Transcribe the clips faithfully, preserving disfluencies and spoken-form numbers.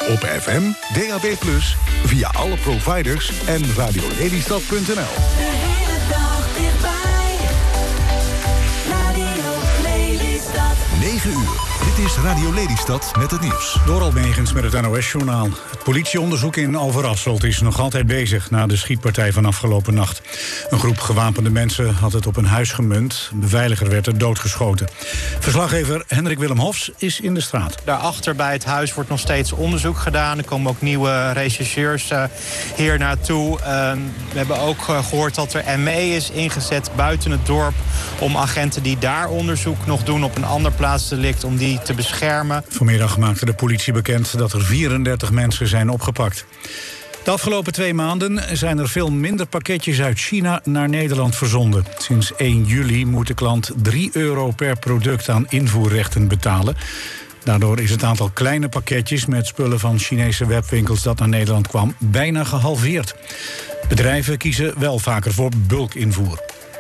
Op F M, D A B plus, via alle providers en radio lelystad punt n l. De hele dag dichtbij. Radio Lelystad. negen uur. Dit is Radio Lelystad met het nieuws. Door Megens met het N O S-journaal. Het politieonderzoek in Overasselt is nog altijd bezig na de schietpartij van afgelopen nacht. Een groep gewapende mensen had het op een huis gemunt. Een beveiliger werd er doodgeschoten. Verslaggever Hendrik Willem Hofs is in de straat. Daarachter bij het huis wordt nog steeds onderzoek gedaan. Er komen ook nieuwe rechercheurs uh, hier naartoe. Uh, we hebben ook uh, gehoord dat er M E is ingezet buiten het dorp om agenten die daar onderzoek nog doen op een ander plaatsdelict om die te beschermen. Vanmiddag maakte de politie bekend dat er vierendertig mensen zijn opgepakt. De afgelopen twee maanden zijn er veel minder pakketjes uit China naar Nederland verzonden. Sinds één juli moet de klant drie euro per product aan invoerrechten betalen. Daardoor is het aantal kleine pakketjes met spullen van Chinese webwinkels dat naar Nederland kwam bijna gehalveerd. Bedrijven kiezen wel vaker voor bulkinvoer.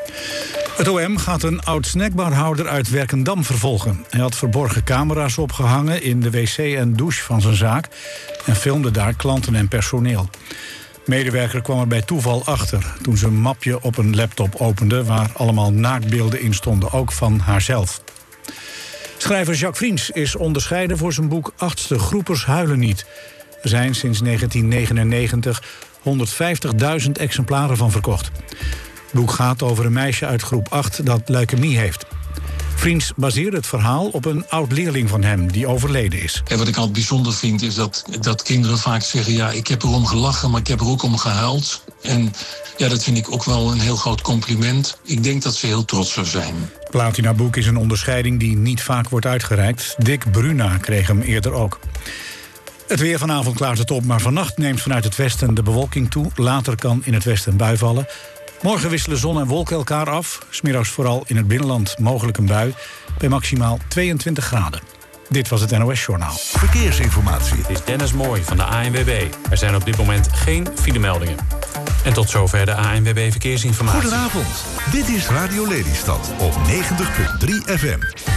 Het O M gaat een oud-snackbarhouder uit Werkendam vervolgen. Hij had verborgen camera's opgehangen in de wc en douche van zijn zaak en filmde daar klanten en personeel. Medewerker kwam er bij toeval achter toen ze een mapje op een laptop opende waar allemaal naaktbeelden in stonden, ook van haarzelf. Schrijver Jacques Friens is onderscheiden voor zijn boek Achtste Groepers huilen niet. Er zijn sinds negentien negenennegentig honderdvijftigduizend exemplaren van verkocht. Het boek gaat over een meisje uit groep acht dat leukemie heeft. Friens baseert het verhaal op een oud-leerling van hem die overleden is. En wat ik altijd bijzonder vind is dat, dat kinderen vaak zeggen, ja, ik heb erom gelachen, maar ik heb er ook om gehuild. En ja, dat vind ik ook wel een heel groot compliment. Ik denk dat ze heel trots zou zijn. Het Platinaboek is een onderscheiding die niet vaak wordt uitgereikt. Dick Bruna kreeg hem eerder ook. Het weer vanavond klaart het op, maar vannacht neemt vanuit het westen de bewolking toe. Later kan in het westen een bui vallen. Morgen wisselen zon en wolken elkaar af. 's Middags vooral in het binnenland mogelijk een bui. Bij maximaal tweeëntwintig graden. Dit was het N O S-journaal. Verkeersinformatie. Dit is Dennis Mooij van de A N W B. Er zijn op dit moment geen filemeldingen. En tot zover de A N W B Verkeersinformatie. Goedenavond. Dit is Radio Lelystad op negentig punt drie F M.